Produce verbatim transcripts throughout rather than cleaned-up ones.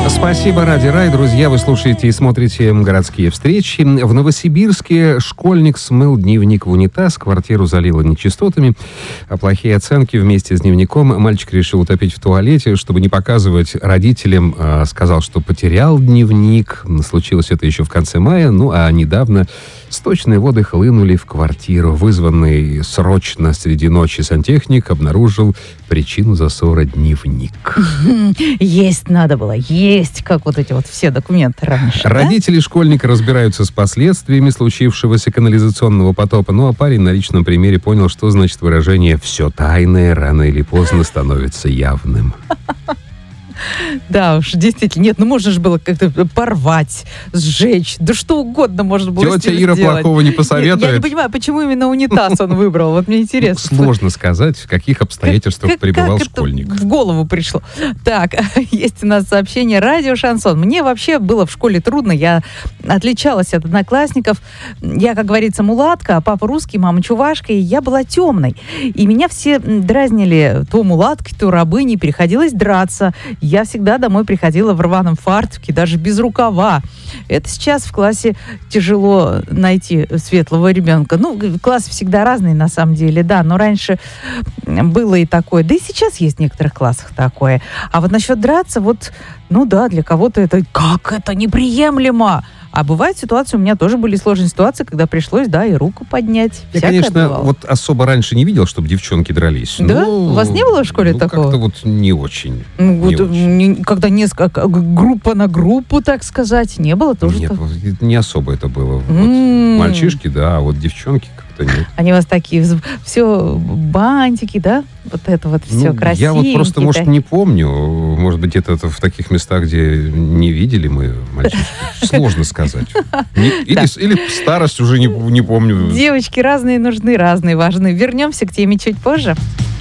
Спасибо, Ради Рай. Друзья, вы слушаете и смотрите «Городские встречи». В Новосибирске школьник смыл дневник в унитаз, квартиру залило нечистотами. А плохие оценки вместе с дневником мальчик решил утопить в туалете, чтобы не показывать родителям. Сказал, что потерял дневник. Случилось это еще в конце мая. Ну, а недавно сточные воды хлынули в квартиру. Вызванный срочно среди ночи сантехник обнаружил причину засора — дневник. Есть надо было, есть, как вот эти вот все документы раньше. Родители да? школьника разбираются с последствиями случившегося канализационного потопа. Ну а парень на личном примере понял, что значит выражение «все тайное рано или поздно становится явным». Да уж, действительно. Нет, ну можно же было как-то порвать, сжечь, да что угодно можно было Тетя Ира сделать. плохого не посоветует. Я, я не понимаю, почему именно унитаз он выбрал. Вот мне интересно. Ну, сложно сказать, в каких обстоятельствах как, пребывал как школьник. Это в голову пришло. Так, есть у нас сообщение. Радио «Шансон». Мне вообще было в школе трудно. Я отличалась от одноклассников. Я, как говорится, мулатка, а папа русский, мама чувашка, и я была темной. И меня все дразнили то мулаткой, то рабыней. Приходилось драться. Я всегда домой приходила в рваном фартуке, даже без рукава. Это сейчас в классе тяжело найти светлого ребенка. Ну, класс всегда разный, на самом деле, да, но раньше было и такое. Да и сейчас есть в некоторых классах такое. А вот насчет драться, вот, ну да, для кого-то это как это неприемлемо. А бывают ситуации, у меня тоже были сложные ситуации, когда пришлось, да, и руку поднять. Я, конечно, бывало. Вот особо раньше не видел, чтобы девчонки дрались. Да? Но, у вас не было в школе ну, такого? Как-то вот не очень. Ну, не вот, очень. Когда несколько, группа на группу, так сказать, не было тоже? Нет, так? не особо это было. Mm. Вот мальчишки, да, а вот девчонки как-то нет. Они у вас такие, все бантики, да? Вот это вот все ну, красивенькие. Я вот просто, может, да? не помню. Может быть, это, это в таких местах, где не видели мы мальчишки. Сложно сказать. Или старость уже не помню. Девочки разные нужны, разные важны. Вернемся к теме чуть позже.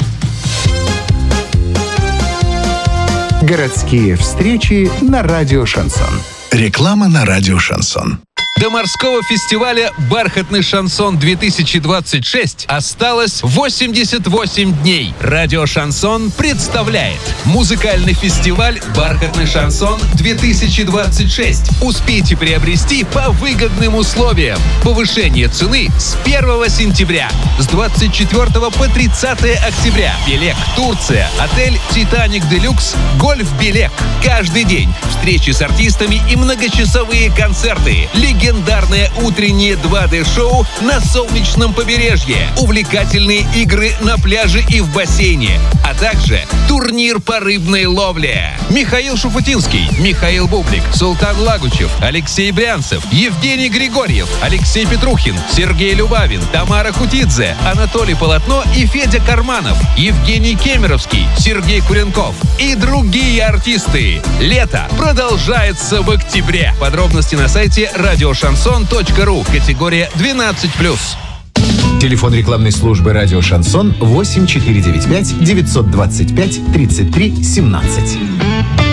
Городские встречи на радио «Шансон». Реклама на радио «Шансон». До морского фестиваля «Бархатный шансон-две тысячи двадцать шесть» осталось восемьдесят восемь дней. Радио «Шансон» представляет музыкальный фестиваль «Бархатный шансон-две тысячи двадцать шесть». Успейте приобрести по выгодным условиям. Повышение цены с первого сентября. С двадцать четвёртого по тридцатое октября. Белек, Турция. Отель «Титаник Делюкс». Гольф Белек. Каждый день встречи с артистами и многочасовые концерты. Легендарное утреннее два дэ-шоу на солнечном побережье. Увлекательные игры на пляже и в бассейне. А также турнир по рыбной ловле. Михаил Шуфутинский, Михаил Бублик, Султан Лагучев, Алексей Брянцев, Евгений Григорьев, Алексей Петрухин, Сергей Любавин, Тамара Хутидзе, Анатолий Полотно и Федя Карманов, Евгений Кемеровский, Сергей Куренков и другие артисты. Лето продолжается в октябре. Подробности на сайте радио шансон точка ру. Категория двенадцать плюс. Телефон рекламной службы «Радио Шансон» восемь четыре девять пять девятьсот двадцать пять тридцать три семнадцать.